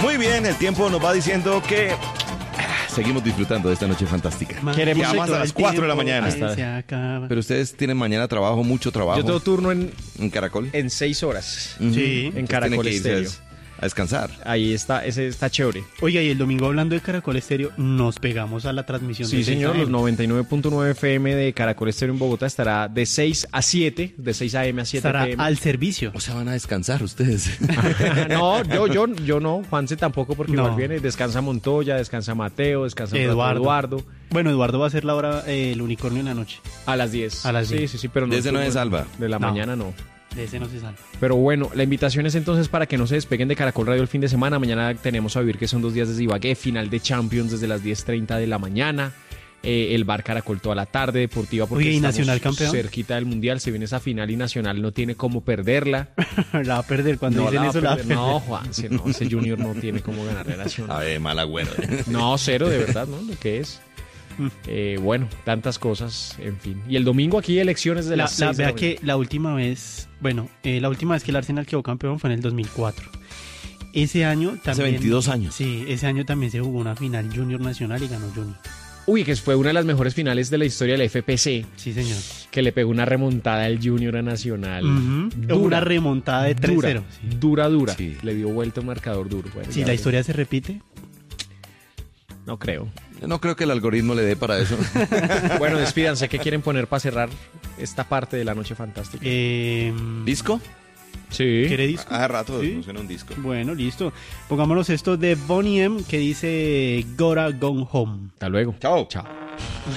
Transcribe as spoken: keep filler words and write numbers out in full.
Muy bien, el tiempo nos va diciendo que ah, seguimos disfrutando de esta noche fantástica. Queremos Llegamos a las cuatro de la mañana. Se acaba. Pero ustedes tienen mañana trabajo, mucho trabajo. Yo tengo turno en, en Caracol. en seis horas. Uh-huh. Sí. En Ustedes Caracol tienen que irse Estéreo. a descansar. Ahí está, ese está chévere. Oiga, y el domingo hablando de Caracol Estéreo, nos pegamos a la transmisión Sí, de señor, seis a eme. los noventa y nueve punto nueve F M de Caracol Estéreo en Bogotá estará de seis a siete, de seis a eme a siete Estará pe eme. al servicio. O sea, van a descansar ustedes. No, yo, yo, yo no, Juanse tampoco, porque No. igual viene, descansa Montoya, descansa Mateo, descansa un rato Eduardo. Eduardo, Bueno, Eduardo va a hacer la hora eh, el unicornio en la noche. a las diez. A las Sí, diez. sí, sí, pero no. De ese no es Alba. De la No. mañana no. De ese no se salva. Pero bueno, la invitación es entonces para que no se despeguen de Caracol Radio el fin de semana. Mañana tenemos a vivir que son dos días de Ibagué, final de Champions desde las diez treinta de la mañana. Eh, el bar Caracol toda la tarde, deportiva porque Oye, ¿y estamos Nacional campeón? cerquita del Mundial. Se viene esa final y Nacional no tiene cómo perderla. La va a perder cuando No, dicen la va a eso. La va a perder. perder. No, Juanse, no, ese Junior no tiene cómo ganar la Nacional. A ver, mal agüero. No, cero, de verdad, ¿no? Lo que es. Eh, bueno, tantas cosas, en fin. Y el domingo aquí elecciones de La, las la- seis de vea la que la última vez, bueno, eh, la última vez que el Arsenal quedó campeón fue en el dos mil cuatro. Ese año también. Hace veintidós años. Sí, ese año también se jugó una final Junior Nacional y ganó Junior. Uy, que fue una de las mejores finales de la historia del F P C, Sí, señor. que le pegó una remontada al Junior a Nacional. Ujú. Dura, Una remontada de tres cero. dura, Sí. dura, dura. Sí. Le dio vuelta un marcador duro. Bueno, Si ya la ve. historia se repite. No creo. Yo no creo que el algoritmo le dé para eso. Bueno, despídanse. ¿Qué quieren poner para cerrar esta parte de la noche fantástica? Eh, ¿Disco? Sí. ¿Quiere disco? Hace rato Sí. no suena un disco. Bueno, listo. Pongámonos esto de Boney M que dice Gotta Go Home. Hasta luego. Chao. Chao.